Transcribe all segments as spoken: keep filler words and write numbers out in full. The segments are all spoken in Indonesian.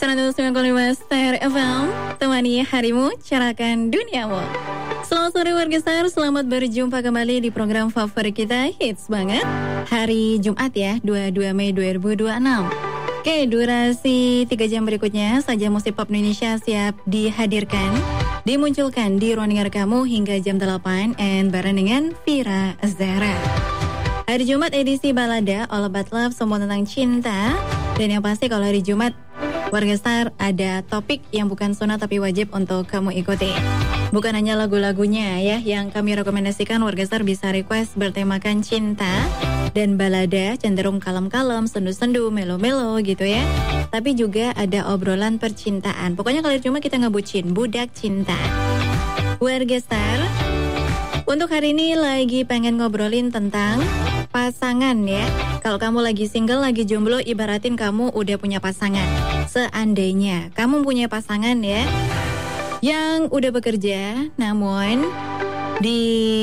seratus sembilan puluh lima Star F M, temani harimu, cerahkan duniamu. Selamat sore warga Star, selamat berjumpa kembali di program favorit kita, Hits Banget. Hari Jumat ya, dua puluh dua Mei dua ribu dua puluh enam. Oke, durasi tiga jam berikutnya saja musik pop Indonesia siap dihadirkan, dimunculkan di ruang dengar kamu hingga jam delapan, and bareng dengan Vira Zahra. Hari Jumat edisi balada All About Love, semua tentang cinta. Dan yang pasti kalau hari Jumat warga Star ada topik yang bukan sunat tapi wajib untuk kamu ikuti. Bukan hanya lagu-lagunya ya yang kami rekomendasikan, warga Star bisa request bertemakan cinta dan balada, cenderung kalem-kalem, sendu-sendu, melo-melo gitu ya. Tapi juga ada obrolan percintaan. Pokoknya kalau cuma kita ngebucin, budak cinta. Warga Star, untuk hari ini lagi pengen ngobrolin tentang pasangan ya. Kalau kamu lagi single, lagi jomblo, ibaratin kamu udah punya pasangan. Seandainya kamu punya pasangan ya, yang udah bekerja, namun di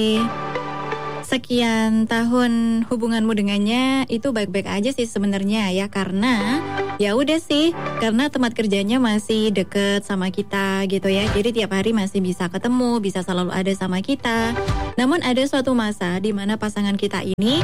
sekian tahun hubunganmu dengannya itu baik-baik aja sih sebenarnya ya, karena ya udah sih, karena tempat kerjanya masih deket sama kita gitu ya. Jadi tiap hari masih bisa ketemu, bisa selalu ada sama kita. Namun ada suatu masa di mana pasangan kita ini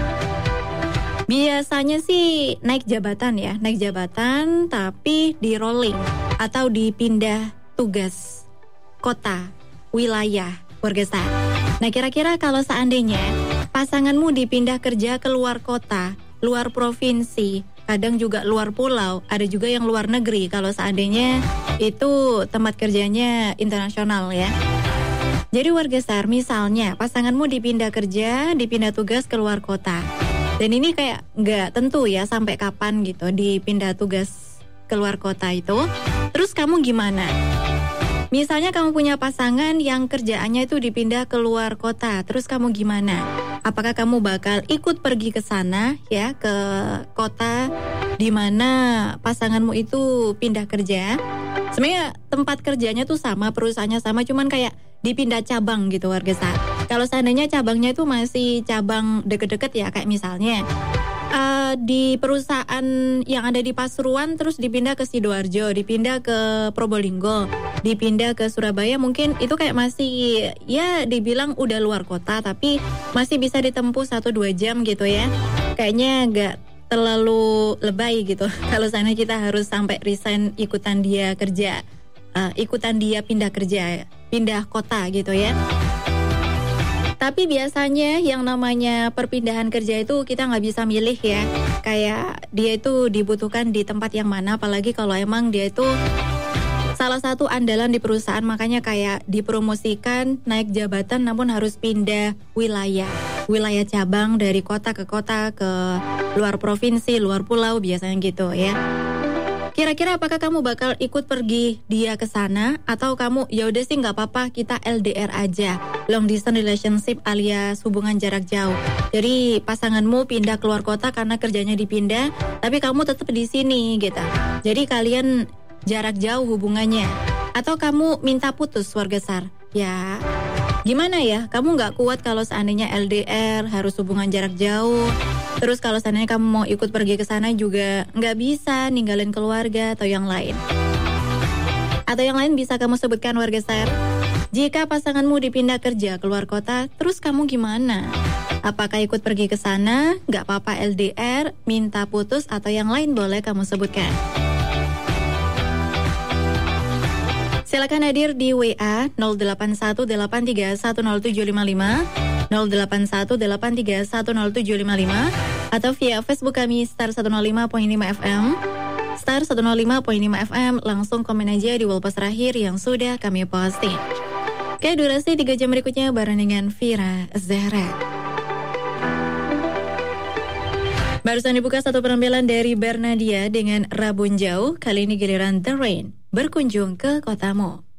biasanya sih naik jabatan ya, naik jabatan tapi di rolling atau dipindah tugas kota, wilayah, warga Star. Nah kira-kira kalau seandainya pasanganmu dipindah kerja ke luar kota, luar provinsi, kadang juga luar pulau, ada juga yang luar negeri kalau seandainya itu tempat kerjanya internasional ya. Jadi warga Star, misalnya pasanganmu dipindah kerja, dipindah tugas ke luar kota. Dan ini kayak nggak tentu ya sampai kapan gitu dipindah tugas ke luar kota itu. Terus kamu gimana? Misalnya kamu punya pasangan yang kerjaannya itu dipindah ke luar kota, terus kamu gimana? Apakah kamu bakal ikut pergi ke sana ya, ke kota di mana pasanganmu itu pindah kerja? Sebenarnya tempat kerjanya tuh sama, perusahaannya sama, cuman kayak dipindah cabang gitu warga Star. Kalau seandainya cabangnya itu masih cabang deket-deket ya, kayak misalnya uh, di perusahaan yang ada di Pasuruan terus dipindah ke Sidoarjo, dipindah ke Probolinggo, dipindah ke Surabaya, mungkin itu kayak masih ya dibilang udah luar kota tapi masih bisa ditempuh satu dua jam gitu ya. Kayaknya gak terlalu lebay gitu kalau sana kita harus sampai resign ikutan dia kerja, uh, ikutan dia pindah kerja, pindah kota gitu ya. Tapi biasanya yang namanya perpindahan kerja itu kita nggak bisa milih ya, kayak dia itu dibutuhkan di tempat yang mana, apalagi kalau emang dia itu salah satu andalan di perusahaan, makanya kayak dipromosikan naik jabatan namun harus pindah wilayah, wilayah cabang dari kota ke kota, ke luar provinsi, luar pulau biasanya gitu ya. Kira-kira apakah kamu bakal ikut pergi dia ke sana, atau kamu ya udah sih nggak apa-apa kita L D R aja, long distance relationship alias hubungan jarak jauh. Jadi pasanganmu pindah keluar kota karena kerjanya dipindah, tapi kamu tetap di sini gitu. Jadi kalian jarak jauh hubungannya, atau kamu minta putus warga Star. Ya gimana ya, kamu nggak kuat kalau seandainya L D R, harus hubungan jarak jauh. Terus kalau seandainya kamu mau ikut pergi ke sana juga nggak bisa, ninggalin keluarga atau yang lain. Atau yang lain bisa kamu sebutkan warga Star. Jika pasanganmu dipindah kerja keluar kota, terus kamu gimana? Apakah ikut pergi ke sana, nggak apa-apa L D R, minta putus, atau yang lain boleh kamu sebutkan. Silakan hadir di W A nol delapan satu delapan tiga satu nol tujuh lima lima, nol delapan satu delapan tiga satu nol tujuh lima lima, atau via Facebook kami Star seratus lima koma lima F M. Star seratus lima koma lima F M, langsung komen aja di wall post terakhir yang sudah kami posting. Oke, durasi tiga jam berikutnya bareng dengan Vira Zahra. Barusan dibuka satu penampilan dari Bernadia dengan Rabun Jauh. Kali ini giliran The Rain berkunjung ke kotamu.